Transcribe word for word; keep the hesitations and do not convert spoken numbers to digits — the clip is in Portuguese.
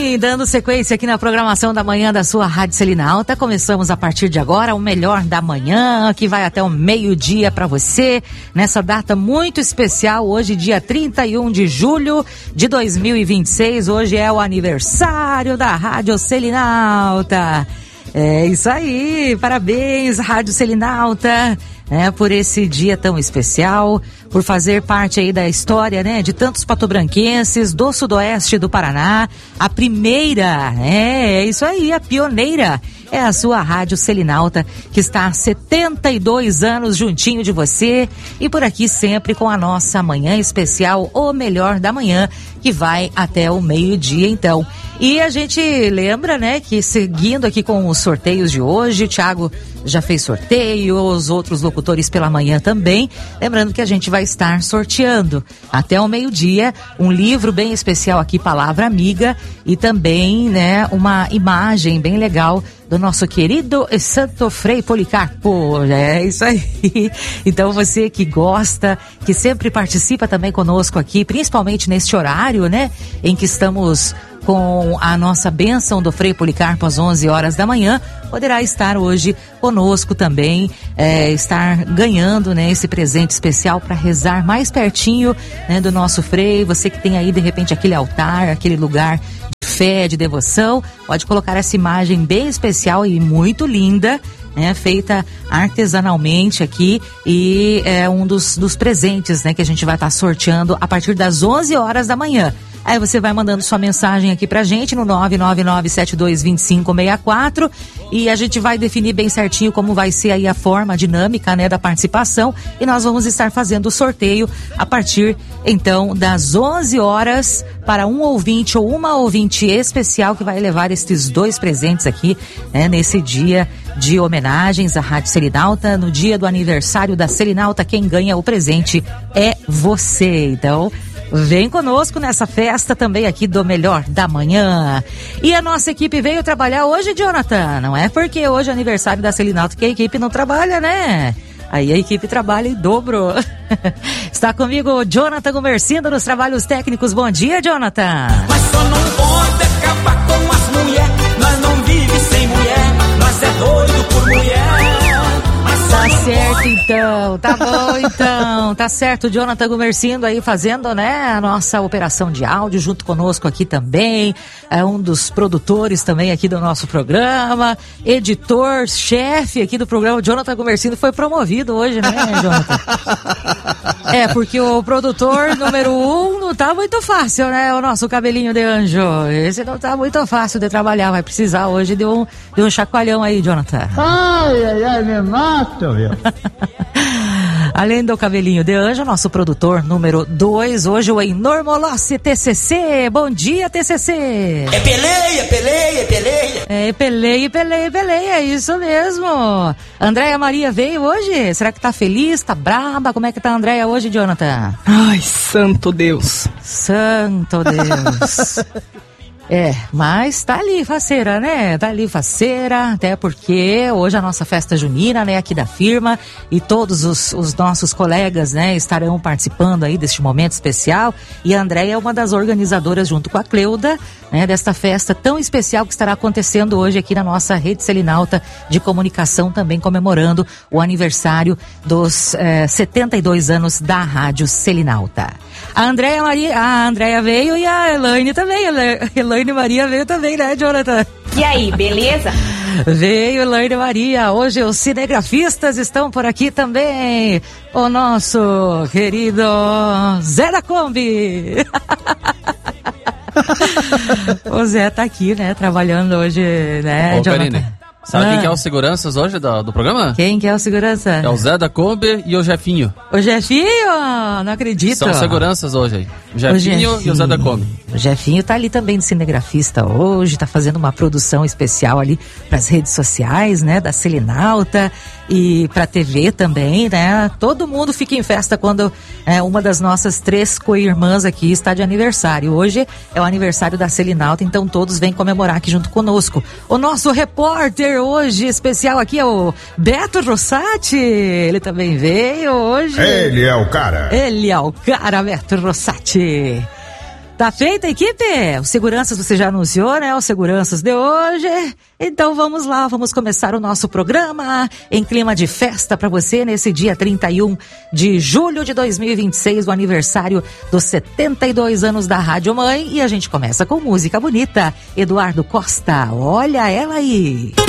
bem, dando sequência aqui na programação da manhã da sua Rádio Selinalta. Começamos a partir de agora o melhor da manhã, que vai até o meio-dia para você, nessa data muito especial, hoje dia trinta e um de julho de dois mil e vinte e seis. Hoje é o aniversário da Rádio Selinalta. É isso aí, parabéns Rádio Selinalta, né, por esse dia tão especial, por fazer parte aí da história, né, de tantos patobranquenses do sudoeste do Paraná. A primeira, é, é isso aí, a pioneira é a sua Rádio Selinalta, que está há setenta e dois anos juntinho de você e por aqui sempre com a nossa manhã especial, o melhor da manhã, que vai até o meio-dia então. E a gente lembra, né, que seguindo aqui com os sorteios de hoje, o Thiago já fez sorteio, os outros locutores pela manhã também. Lembrando que a gente vai estar sorteando até o meio-dia um livro bem especial aqui, Palavra Amiga, e também, né, uma imagem bem legal do nosso querido Santo Frei Policarpo. É isso aí. Então você que gosta, que sempre participa também conosco aqui, principalmente neste horário, né, em que estamos com a nossa bênção do Frei Policarpo às onze horas da manhã, poderá estar hoje conosco também, é, estar ganhando, né, esse presente especial para rezar mais pertinho, né, do nosso Frei. Você que tem aí de repente aquele altar, aquele lugar de fé, de devoção, pode colocar essa imagem bem especial e muito linda, né, feita artesanalmente aqui, e é um dos, dos presentes, né, que a gente vai estar sorteando a partir das onze horas da manhã. Aí você vai mandando sua mensagem aqui pra gente no nove nove nove sete dois dois cinco seis quatro e a gente vai definir bem certinho como vai ser aí a forma, a dinâmica, né, da participação, e nós vamos estar fazendo o sorteio a partir então das onze horas para um ouvinte ou uma ouvinte especial que vai levar estes dois presentes aqui, né, nesse dia de homenagens à Rádio Selinalta, no dia do aniversário da Selinalta. Quem ganha o presente é você. Então vem conosco nessa festa também aqui do Melhor da Manhã. E a nossa equipe veio trabalhar hoje, Jonathan. Não é porque hoje é aniversário da Selinalta que a equipe não trabalha, né? Aí a equipe trabalha em dobro. Está comigo o Jonathan Gumercindo nos trabalhos técnicos. Bom dia, Jonathan. Mas só não pode acabar com as mulheres. Nós não vivemos sem mulher. Nós é doido por mulher. Tá certo então, tá bom então, tá certo, o Jonathan Gumercindo aí fazendo, né, a nossa operação de áudio junto conosco aqui também, é um dos produtores também aqui do nosso programa, editor, chefe aqui do programa. O Jonathan Gumercindo foi promovido hoje, né, Jonathan? É, porque o produtor número um não tá muito fácil, né, o nosso cabelinho de anjo, esse não tá muito fácil de trabalhar, vai precisar hoje de um, de um chacoalhão aí, Jonathan. Ai, ai, ai, me mata. Além do cabelinho de anjo, nosso produtor número dois, hoje o Enormolossi T C C. Bom dia, T C C. É peleia, peleia, peleia. É peleia, peleia, peleia, é isso mesmo. Andréia Maria veio hoje? Será que tá feliz, tá braba? Como é que tá a Andréia hoje, Jonathan? Ai, santo Deus. Santo Deus. É, mas tá ali faceira, né? Tá ali faceira, até porque hoje a nossa festa junina, né, aqui da firma, e todos os, os nossos colegas, né, estarão participando aí deste momento especial, e a Andréia é uma das organizadoras junto com a Cleuda, né, desta festa tão especial que estará acontecendo hoje aqui na nossa Rede Selinalta de Comunicação, também comemorando o aniversário dos eh, setenta e dois anos da Rádio Selinalta. A Andréia Maria, a Andréia veio e a Elaine também, a Elaine Maria veio também, né, Jonathan? E aí, beleza? Veio Elaine Maria. Hoje os cinegrafistas estão por aqui também. O nosso querido Zé da Kombi. O Zé tá aqui, né, trabalhando hoje, né, Ô, Jonathan? Karine, sabe ah. quem que é os seguranças hoje do, do programa? Quem que é o segurança? É o Zé da Kombi e o Jefinho. O Jefinho? Não acredito. São seguranças hoje aí. O Jefinho, o Jefinho e o Zé da Kombi. O Jefinho tá ali também de cinegrafista hoje, tá fazendo uma produção especial ali pras redes sociais, né, da Selinalta, e pra T V também, né? Todo mundo fica em festa quando é, uma das nossas três co-irmãs aqui está de aniversário. Hoje é o aniversário da Selinalta, então todos vêm comemorar aqui junto conosco. O nosso repórter hoje especial aqui é o Beto Rossati. Ele também veio hoje. Ele é o cara. Ele é o cara, Beto Rossati. Tá feita a equipe? Os seguranças você já anunciou, né? Os seguranças de hoje. Então vamos lá, vamos começar o nosso programa em clima de festa para você nesse dia trinta e um de julho de dois mil e vinte e seis, o aniversário dos setenta e dois anos da Rádio Mãe. E a gente começa com música bonita. Eduardo Costa, olha ela aí.